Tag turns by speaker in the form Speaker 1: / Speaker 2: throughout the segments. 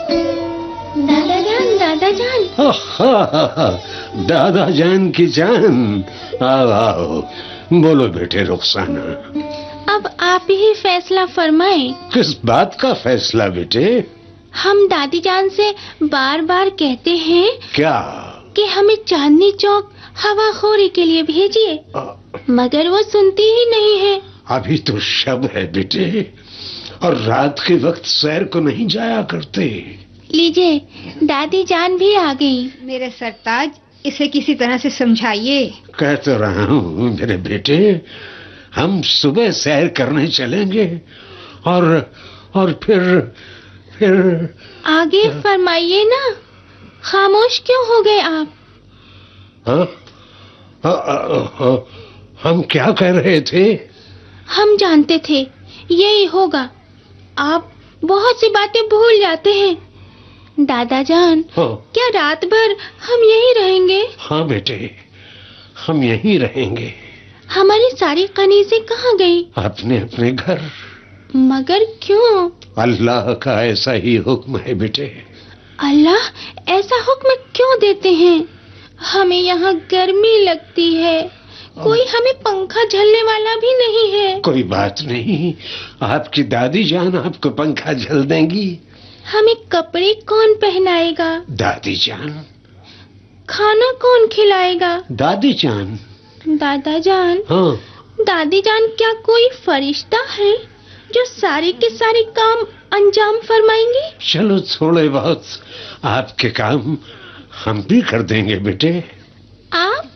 Speaker 1: دادا جان، دادا جان،
Speaker 2: دادا جان کی جان، آؤ آؤ، بولو بیٹے رخسانہ،
Speaker 1: اب آپ ہی فیصلہ فرمائیں۔
Speaker 2: کس بات کا فیصلہ بیٹے؟
Speaker 1: ہم دادی جان سے بار بار کہتے ہیں
Speaker 2: کیا؟
Speaker 1: کہ ہمیں چاندنی چوک ہوا خوری کے لیے بھیجیے، مگر وہ سنتی ہی نہیں ہے۔
Speaker 2: ابھی تو شب ہے بیٹے، اور رات کے وقت سیر کو نہیں جایا کرتے۔
Speaker 1: لیجیے، دادی جان بھی آ گئی۔
Speaker 3: میرے سرتاج، اسے کسی طرح سے سمجھائیے۔
Speaker 2: کہہ تو رہا ہوں میرے بیٹے، ہم صبح سیر کرنے چلیں گے، اور پھر
Speaker 1: آگے فرمائیے نا، خاموش کیوں ہو گئے آپ؟
Speaker 2: ہم کیا کہہ رہے تھے؟
Speaker 1: ہم جانتے تھے یہی ہوگا، آپ بہت سی باتیں بھول جاتے ہیں۔ دادا جان، کیا رات بھر ہم یہی رہیں گے؟
Speaker 2: ہاں بیٹے، ہم یہی رہیں گے۔
Speaker 1: ہماری ساری کنیزیں کہاں گئی؟
Speaker 2: اپنے اپنے گھر۔
Speaker 1: مگر کیوں؟
Speaker 2: اللہ کا ایسا ہی حکم ہے بیٹے۔
Speaker 1: اللہ ایسا حکم کیوں دیتے ہیں؟ ہمیں یہاں گرمی لگتی ہے، کوئی ہمیں پنکھا جھلنے والا بھی نہیں ہے۔
Speaker 2: کوئی بات نہیں، آپ کی دادی جان آپ کو پنکھا جھل دیں گی۔
Speaker 1: ہمیں کپڑے کون پہنائے گا؟
Speaker 2: دادی جان۔
Speaker 1: کھانا کون کھلائے گا؟
Speaker 2: دادی جان۔
Speaker 1: دادا جان،
Speaker 2: ہاں،
Speaker 1: دادی جان کیا کوئی فرشتہ ہے جو سارے کے سارے کام انجام فرمائیں گے؟
Speaker 2: چلو تھوڑے بہت آپ کے کام ہم بھی کر دیں گے بیٹے۔
Speaker 1: آپ؟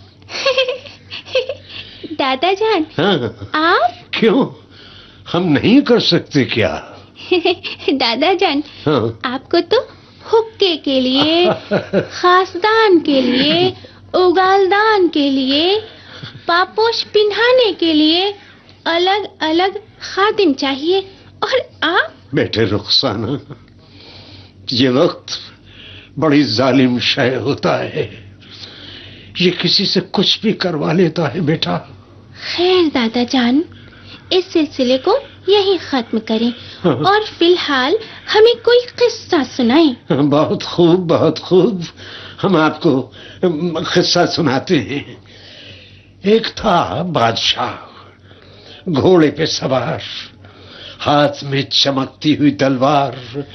Speaker 1: دادا جان،
Speaker 2: ہاں،
Speaker 1: آپ؟
Speaker 2: کیوں ہم نہیں کر سکتے کیا؟
Speaker 1: دادا جان،
Speaker 2: ہاں،
Speaker 1: آپ کو تو حکے کے لیے، خاصدان کے لیے، اگالدان کے لیے، پاپوش پہنانے کے لیے الگ الگ خادم چاہیے، اور آپ؟
Speaker 2: بیٹے رخسانہ، یہ وقت بڑی ظالم شے ہوتا ہے، یہ کسی سے کچھ بھی کروا لیتا ہے بیٹا۔
Speaker 1: خیر دادا جان، اس سلسلے کو یہی ختم کریں، اور فی الحال ہمیں کوئی قصہ سنائیں۔
Speaker 2: بہت خوب، بہت خوب، ہم آپ کو قصہ سناتے ہیں۔ ایک تھا بادشاہ، گھوڑے پہ سوار، ہاتھ میں چمکتی ہوئی تلوار،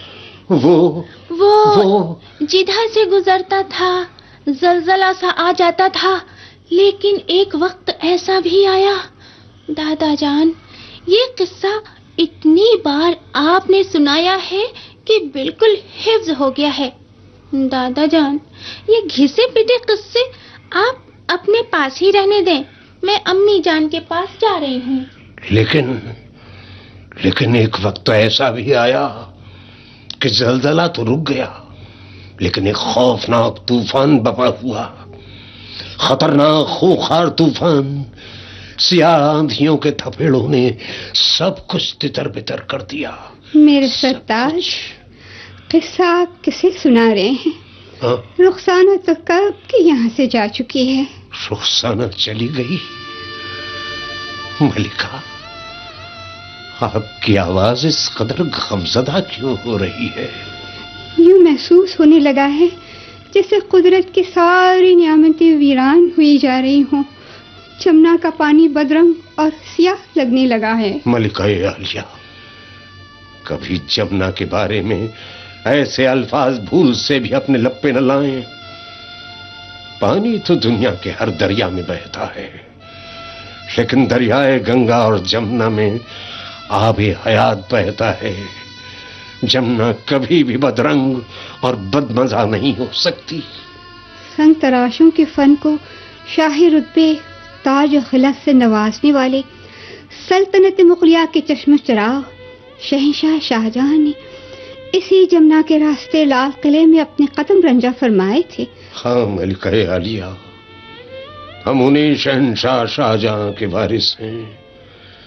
Speaker 2: وہ
Speaker 1: جدھر سے گزرتا تھا زلزلہ سا آ جاتا تھا، لیکن ایک وقت ایسا بھی آیا دادا جان، یہ قصہ اتنی بار آپ نے سنایا ہے کہ بالکل حفظ ہو گیا ہے۔ دادا جان، یہ گھسے پٹے قصے آپ اپنے پاس ہی رہنے دیں، میں امی جان کے پاس جا رہی ہوں۔
Speaker 2: لیکن ایک وقت ایسا بھی آیا کہ زلزلہ تو رک گیا، لیکن ایک خوفناک طوفان بپا ہوا، خطرناک خوخار طوفان، سیاہ آندھیوں کے تھپیڑوں نے سب کچھ تتر بتر کر دیا۔
Speaker 3: میرے سرتاج، قصہ آپ کسے سنا رہے ہیں؟ رخسانہ تو کب کی یہاں سے جا چکی ہے۔
Speaker 2: رخسانہ چلی گئی؟ ملکہ، آپ کی آواز اس قدر غمزدہ کیوں ہو رہی ہے؟
Speaker 3: یوں محسوس ہونے لگا ہے جیسے قدرت کی ساری نعمتیں ویران ہوئی جا رہی ہوں، جمنا کا پانی بدرنگ اور سیاہ لگنے لگا ہے۔
Speaker 2: ملکہ عالیہ، کبھی جمنا کے بارے میں ایسے الفاظ بھول سے بھی اپنے لب پہ نہ لائیں۔ پانی تو دنیا کے ہر دریا میں بہتا ہے، لیکن دریائے گنگا اور جمنا میں آب حیات بہتا ہے۔ جمنا کبھی بھی بدرنگ اور بدمزہ نہیں ہو سکتی۔
Speaker 3: سنگ تراشوں کے فن کو شاہی رتبے، تاج و خلعت سے نوازنے والے سلطنت مغلیہ کے چشم چراغ شہنشاہ شاہجہاں نے اسی جمنا کے راستے لال قلعے میں اپنے قدم رنجہ فرمائے تھے۔
Speaker 2: ہاں ملکہ عالیہ، ہم انہیں شہنشاہ شاہجہاں کے وارث ہیں۔